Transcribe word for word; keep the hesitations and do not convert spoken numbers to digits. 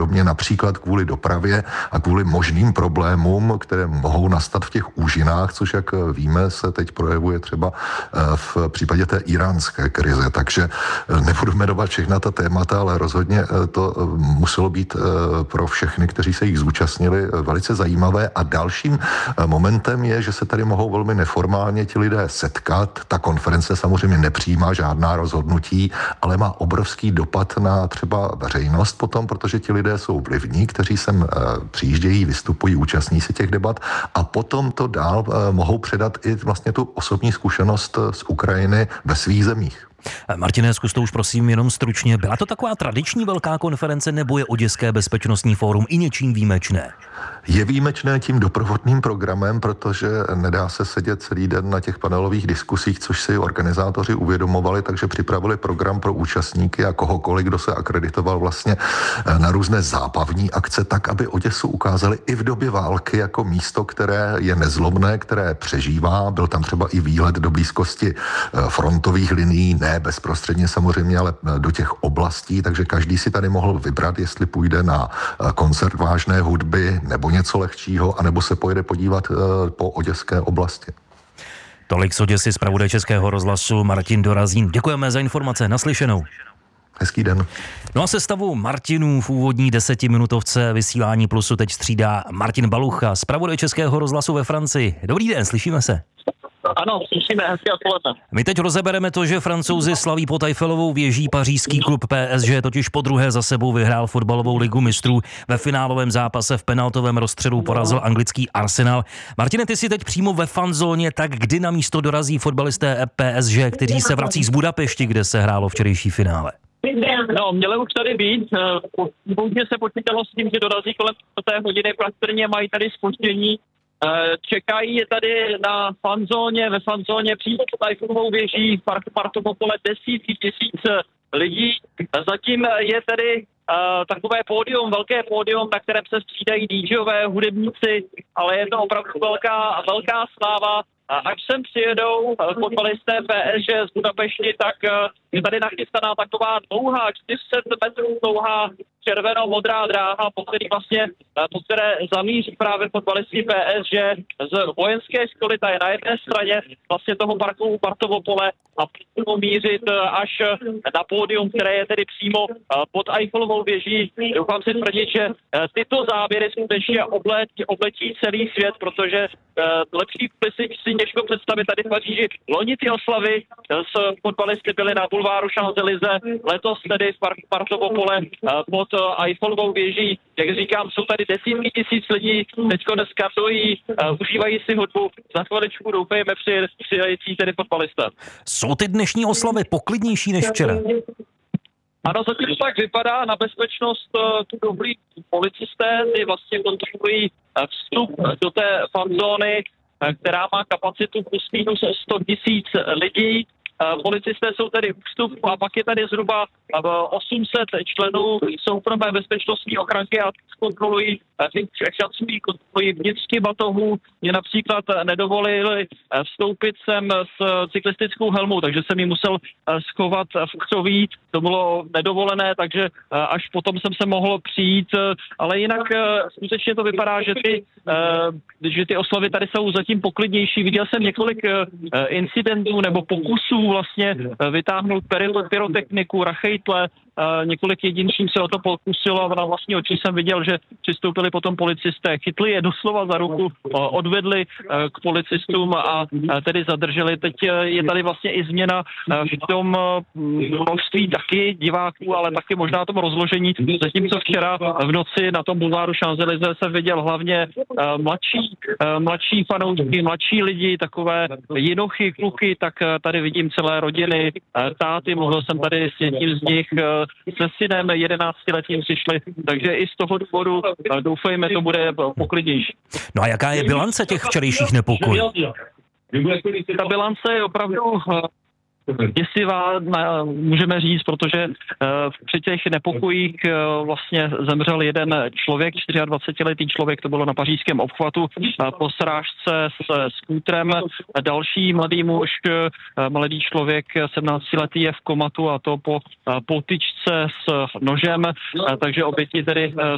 pravděpodobně například kvůli dopravě a kvůli možným problémům, které mohou nastat v těch úžinách, což, jak víme, se teď projevuje třeba v případě té iránské krize. Takže nebudu jmenovat všechna ta témata, ale rozhodně to muselo být pro všechny, kteří se jich zúčastnili, velice zajímavé. A dalším momentem je, že se tady mohou velmi neformálně ti lidé setkat. Ta konference samozřejmě nepřijímá žádná rozhodnutí, ale má obrovský dopad na třeba veřejnost potom, protože ti lidé jsou vlivní, kteří sem přijíždějí, vystupují, účastní se těch debat a potom to dál mohou předat i vlastně tu osobní zkušenost z Ukrajiny ve svých zemích. Martine, zkus to už prosím jenom stručně. Byla to taková tradiční velká konference nebo je Oděské bezpečnostní fórum i něčím výjimečné? Je výjimečné tím doprovodným programem, protože nedá se sedět celý den na těch panelových diskusích, což si organizátoři uvědomovali, takže připravili program pro účastníky a kohokoliv, kdo se akreditoval vlastně na různé zábavní akce, tak, aby Oděsu ukázali i v době války jako místo, které je nezlomné, které přežívá. Byl tam třeba i výlet do blízkosti frontových linií, ne bezprostředně samozřejmě, ale do těch oblastí, takže každý si tady mohl vybrat, jestli půjde na koncert vážné hudby nebo něco lehčího, anebo se pojede podívat po oděské oblasti. Tolik z Oděsy, zpravodaj Českého rozhlasu Martin Dorazín. Děkujeme za informace, naslyšenou. Hezký den. No a sestavu Martinů v úvodní desetiminutovce vysílání Plusu teď střídá Martin Balucha, zpravodaj Českého rozhlasu ve Francii. Dobrý den, slyšíme se. Ano, slyšíme, hezké odpoledne. My teď rozebereme to, že Francouzi slaví pod Eiffelovou věží. Pařížský klub P S G totiž podruhé za sebou vyhrál fotbalovou ligu mistrů. Ve finálovém zápase v penaltovém rozstřelu porazil anglický Arsenal. Martine, ty si teď přímo ve fanzóně, tak kdy na místo dorazí fotbalisté P S G, kteří se vrací z Budapešti, kde se hrálo včerejší finále? No, měli už tady být. Původně se počítalo s tím, že dorazí kolem té hodiny, patrně mají tady zpoždění. Čekají je tady na fanzóně, ve fanzóně přímo pod Eiffelovou věží v parku okolo desítky tisíc lidí. Zatím je tedy uh, takové pódium, velké pódium, na kterém se střídají DJové, hudebníci, ale je to opravdu velká, velká sláva. Až sem přijedou fotbalisté P S G z Budapešti, tak je tady nachystaná taková dlouhá, čtyři sta metrů dlouhá červeno-modrá dráha, po který vlastně, po které zamíří právě fotbalisti P S G z vojenské školy, ta je na jedné straně vlastně toho parku Bartovo pole a budou mířit až na pódium, které je tedy přímo pod Eiffelovou věží. Doufám si tvrdit, že tyto záběry skutečně obletí, obletí celý svět, protože lepší kulisy si těžko představit tady v Paříži. Loni ty oslavy s fotbalisty byly na bulváru Champs-Élysées, letos tedy v parku Bartovo pole pod Eiffelovou věží. Jak říkám, jsou tady desítky tisíc lidí, teďko dneska stojí, uh, užívají si hudbu, za chviličku doufejme při, přijající tedy fotbalisté. Jsou ty dnešní oslavy poklidnější než včera? Ano, zatím to tak vypadá. Na bezpečnost uh, tu dohlí policisté, ty vlastně kontrolují uh, vstup do té fanzóny, uh, která má kapacitu plus minus sto tisíc lidí. Policisté jsou tady u vstupu a pak je tady zhruba osm set členů soukromé bezpečnostní ochranky a kontrolují, šancují, kontrolují vnitřky batohů. Mě například nedovolili vstoupit sem s cyklistickou helmou, takže jsem ji musel schovat v křoví. To bylo nedovolené, takže až potom jsem se mohl přijít, ale jinak skutečně to vypadá, že ty, že ty oslavy tady jsou zatím poklidnější. Viděl jsem několik incidentů nebo pokusů vlastně vytáhnout pyrotechniku, rachejtle, několik jedinců se o to pokusilo a na vlastní oči jsem viděl, že přistoupili potom policisté, chytli je doslova za ruku, odvedli k policistům a tedy zadrželi. Teď je tady vlastně i změna v tom množství taky diváků, ale taky možná tom rozložení. Zatímco včera v noci na tom bulváru Champs-Élysées jsem viděl hlavně mladší, mladší fanoušky, mladší lidi, takové jinochy, kluky, tak tady vidím celé rodiny, táty, mluvil jsem tady s jedním z nich, se synem jedenáctiletým přišli, takže i z toho důvodu doufejme, to bude poklidnější. No a jaká je bilance těch včerejších nepokojů? Ta bilance je opravdu děsivá, můžeme říct, protože při těch nepokojích vlastně zemřel jeden člověk, dvacetičtyřletý člověk, to bylo na pařížském obchvatu, po srážce s skútrem. Další mladý muž, mladý člověk, sedmnáctiletý je v komatu a to po potyčce s nožem, takže oběti tedy